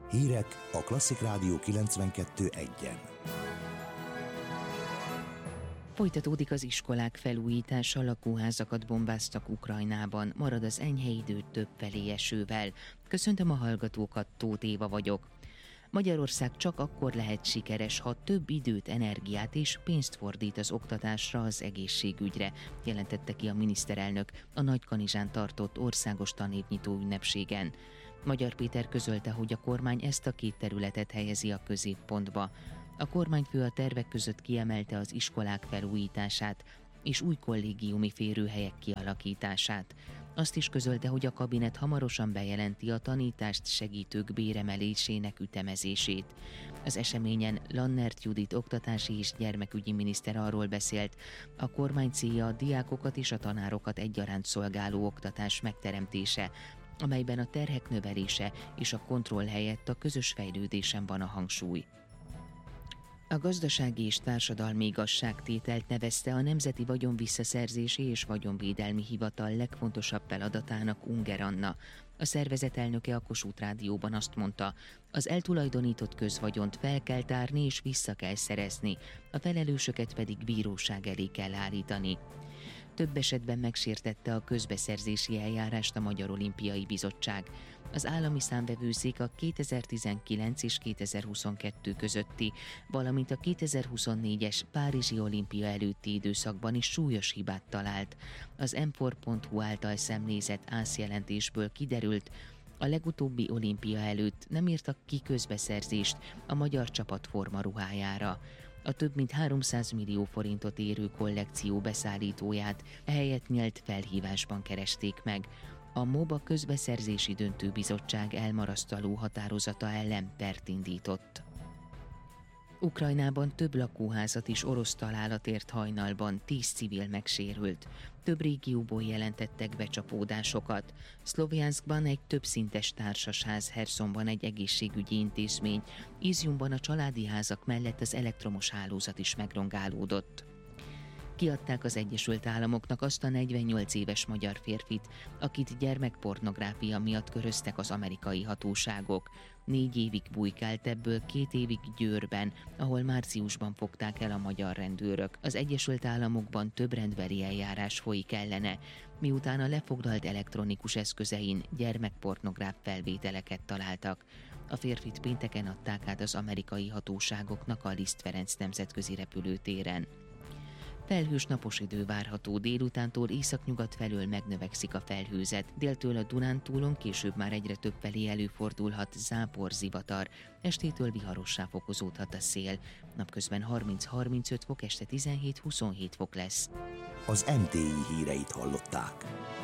Hírek a Klasszik Rádió 92.1-en. Folytatódik az iskolák felújítása, lakóházakat bombáztak Ukrajnában, marad az enyhe idő többfelé esővel. Köszöntöm a hallgatókat, Tóth Éva vagyok. Magyarország csak akkor lehet sikeres, ha több időt, energiát és pénzt fordít az oktatásra, az egészségügyre, jelentette ki a miniszterelnök a Nagykanizsán tartott országos tanévnyitó ünnepségen. Magyar Péter közölte, hogy a kormány ezt a két területet helyezi a középpontba. A kormányfő a tervek között kiemelte az iskolák felújítását és új kollégiumi férőhelyek kialakítását. Azt is közölte, hogy a kabinet hamarosan bejelenti a tanítást segítők béremelésének ütemezését. Az eseményen Lannert Judit oktatási és gyermekügyi miniszter arról beszélt, a kormány célja a diákokat és a tanárokat egyaránt szolgáló oktatás megteremtése, amelyben a terhek növelése és a kontroll helyett a közös fejlődésen van a hangsúly. A gazdasági és társadalmi igazságtételt nevezte a Nemzeti Vagyonvisszaszerzési és Vagyonvédelmi Hivatal legfontosabb feladatának Unger Anna. A szervezet elnöke a Kossuth Rádióban azt mondta, az eltulajdonított közvagyont fel kell tárni és vissza kell szerezni, a felelősöket pedig bíróság elé kell állítani. Több esetben megsértette a közbeszerzési eljárást a Magyar Olimpiai Bizottság. Az állami számvevőszék a 2019 és 2022 közötti, valamint a 2024-es Párizsi olimpia előtti időszakban is súlyos hibát talált. Az m4.hu által szemlézett ászjelentésből kiderült, a legutóbbi olimpia előtt nem írtak ki közbeszerzést a magyar csapat formaruhájára. A több mint 300 millió forintot érő kollekció beszállítóját ehelyett nyílt felhívásban keresték meg. A MOBA közbeszerzési döntőbizottság elmarasztaló határozata ellen pert indított. Ukrajnában több lakóházat is orosz találat ért hajnalban, 10 civil megsérült. Több régióból jelentettek becsapódásokat. Szlovjanszkban egy többszintes társasház, Hersonban egy egészségügyi intézmény, Izjumban a családi házak mellett az elektromos hálózat is megrongálódott. Kiadták az Egyesült Államoknak azt a 48 éves magyar férfit, akit gyermekpornográfia miatt köröztek az amerikai hatóságok. 4 évig bujkált, ebből 2 évig Győrben, ahol márciusban fogták el a magyar rendőrök. Az Egyesült Államokban több rendbeli eljárás folyik ellene, miután a lefoglalt elektronikus eszközein gyermekpornográf felvételeket találtak. A férfit pénteken adták át az amerikai hatóságoknak a Liszt Ferenc nemzetközi repülőtéren. Felhős napos idő várható, délutántól északnyugat felől megnövekszik a felhőzet, déltől a Dunántúlon, később már egyre több felé előfordulhat zápor, zivatar, estétől viharossá fokozódhat a szél, napközben 30-35 fok, este 17-27 fok lesz. Az MTI híreit hallották.